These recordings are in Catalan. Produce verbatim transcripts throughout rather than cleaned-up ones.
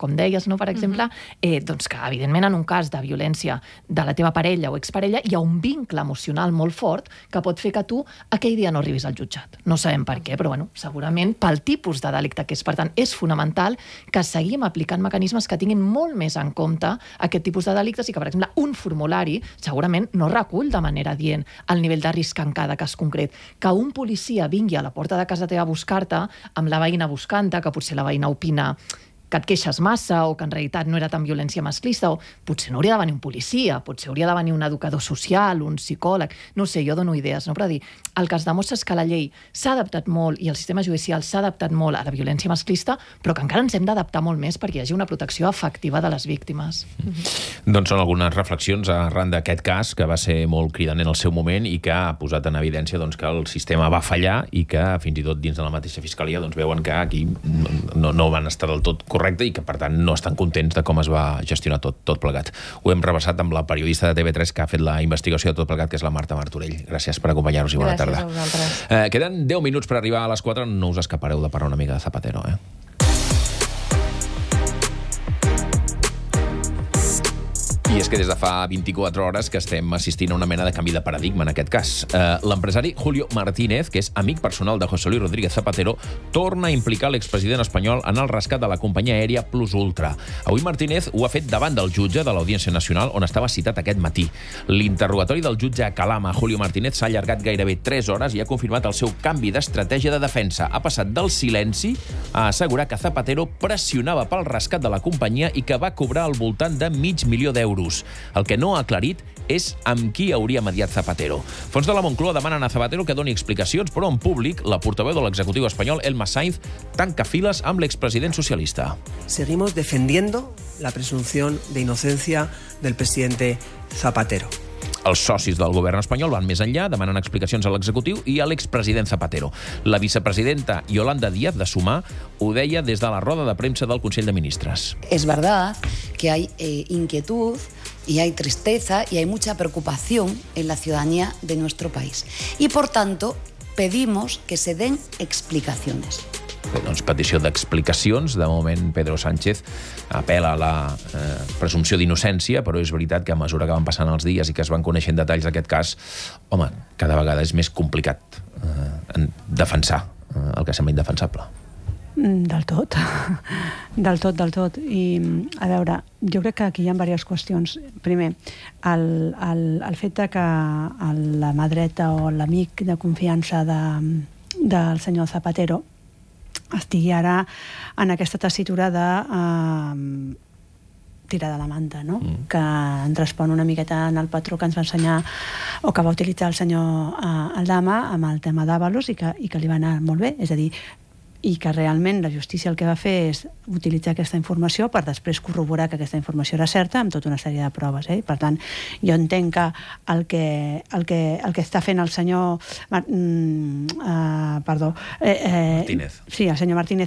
com deies, no, per exemple, eh, doncs que, evidentment, en un cas de violència de la teva parella o exparella, hi ha un vincle emocional molt fort que pot fer que tu aquell dia no arribis al jutjat. No sabem per què, però, bueno, segurament pel tipus de delicte que és. Per tant, és fonamental que seguim aplicant mecanismes que tinguin molt més en compte aquest tipus de delictes i que, per exemple, un formulari segurament no recull de manera dient el nivell de risc en cada cas concret. Que un policia vingui a la porta de casa teva a buscar-te, amb la veïna buscant-te, que potser la veïna opina que et queixes massa o que en realitat no era tan violència masclista, o potser no hauria de venir un policia, potser hauria de venir un educador social, un psicòleg, no sé, jo dono idees, no? Però dir, el que es demostra és que la llei s'ha adaptat molt i el sistema judicial s'ha adaptat molt a la violència masclista, però que encara ens hem d'adaptar molt més perquè hi hagi una protecció efectiva de les víctimes. Mm-hmm. Doncs són algunes reflexions arran d'aquest cas, que va ser molt cridaner en el seu moment i que ha posat en evidència doncs, que el sistema va fallar i que fins i tot dins de la mateixa fiscalia doncs, veuen que aquí no, no van estar del tot correctes correcte i que, per tant, no estan contents de com es va gestionar tot, tot plegat. Ho hem rebassat amb la periodista de T V tres que ha fet la investigació de tot plegat, que és la Marta Martorell. Gràcies per acompanyar-nos i bona Gràcies tarda. a vosaltres. Eh, queden deu minuts per arribar a les quatre. No us escapareu de parlar una mica de Zapatero, eh? I és que des de fa vint-i-quatre hores que estem assistint a una mena de canvi de paradigma en aquest cas. Eh, L'empresari Julio Martínez, que és amic personal de José Luis Rodríguez Zapatero, torna a implicar l'expresident espanyol en el rescat de la companyia aèria Plus Ultra. Avui Martínez ho ha fet davant del jutge de l'Audiència Nacional, on estava citat aquest matí. L'interrogatori del jutge a Calama, Julio Martínez, s'ha allargat gairebé tres hores i ha confirmat el seu canvi d'estratègia de defensa. Ha passat del silenci a assegurar que Zapatero pressionava pel rescat de la companyia i que va cobrar al voltant de mig milió d'euros. El que no ha aclarit és amb qui hauria mediat Zapatero. Fons de la Moncloa demanen a Zapatero que doni explicacions, però en públic la portaveu de l'executiu espanyol, Elma Sainz, tanca files amb l'expresident socialista. Seguimos defendiendo la presunción de inocencia del presidente Zapatero. Els socis del govern espanyol van més enllà, demanen explicacions a l'executiu i a l'expresident Zapatero. La vicepresidenta Yolanda Díaz de Sumar ho deia des de la roda de premsa del Consell de Ministres. Es verdad que hay eh, inquietud y hay tristeza y hay mucha preocupación en la ciudadanía de nuestro país. Y por tanto, pedimos que se den explicaciones. Bé, doncs, petició d'explicacions. De moment, Pedro Sánchez apel·la a la eh, presumpció d'innocència, però és veritat que a mesura que van passant els dies i que es van coneixent detalls d'aquest cas, home, cada vegada és més complicat eh, defensar eh, el que sembla indefensable. Del tot. Del tot, del tot. I, a veure, jo crec que aquí hi ha diverses qüestions. Primer, el, el, el fet de que la mà dreta o l'amic de confiança de, del senyor Zapatero estigui ara en aquesta tessitura de eh, tirar de la manta, no? Mm. Que ens respon una miqueta en el patró que ens va ensenyar o que va utilitzar el senyor eh, Aldama amb el tema d'Ábalos i, que, i que li va anar molt bé. És a dir, i que realment la justícia el que va fer és utilitzar aquesta informació per després corroborar que aquesta informació era certa amb tota una sèrie de proves. Eh? Per tant, jo entenc que el que, el que, el que està fent el senyor Mar mm, uh, perdó eh, eh, Martínez. Sí, el senyor Martínez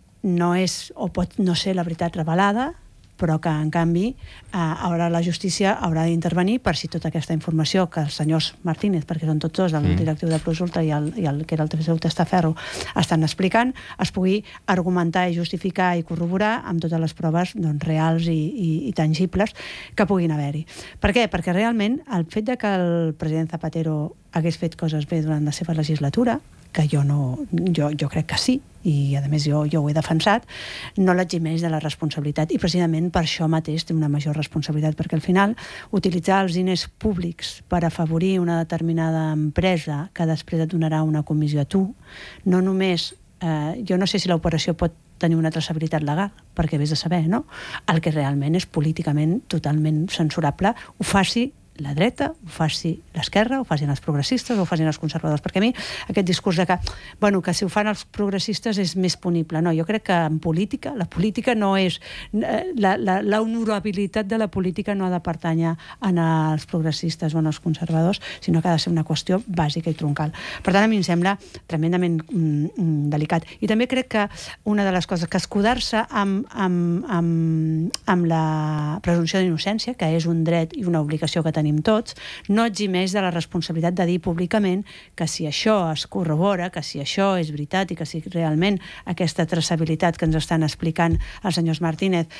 no és o pot no ser la veritat revelada, però que, en canvi, eh, haurà, la justícia haurà d'intervenir per si tota aquesta informació que els senyors Martínez, perquè són tots dos, el mm. directiu de Plus Ultra i el, i el que era el seu testaferro, estan explicant, es pugui argumentar i justificar i corroborar amb totes les proves doncs, reals i, i, i tangibles que puguin haver-hi. Per què? Perquè realment el fet de que el president Zapatero hagués fet coses bé durant la seva legislatura, que jo, no, jo, jo crec que sí, i a més jo, jo ho he defensat, no l'eximeix de la responsabilitat, i precisament per això mateix té una major responsabilitat, perquè al final utilitzar els diners públics per afavorir una determinada empresa que després et donarà una comissió a tu, no només, eh, jo no sé si l'operació pot tenir una traçabilitat legal, perquè vés a saber, no? El que realment és políticament totalment censurable, ho faci la dreta, ho faci l'esquerra, ho facin els progressistes, o ho facin els conservadors. Perquè a mi aquest discurs de que, bueno, que si ho fan els progressistes és més punible. No, jo crec que en política, la política no és... La, la, la honorabilitat de la política no ha de pertànyer als progressistes o als conservadors, sinó que ha de ser una qüestió bàsica i troncal. Per tant, a mi em sembla tremendament mm, delicat. I també crec que una de les coses, que escudar-se amb, amb, amb, amb la presumpció d'innocència, que és un dret i una obligació que tenim tots, no eximeix de la responsabilitat de dir públicament que si això es corrobora, que si això és veritat i que si realment aquesta traçabilitat que ens estan explicant els senyors Martínez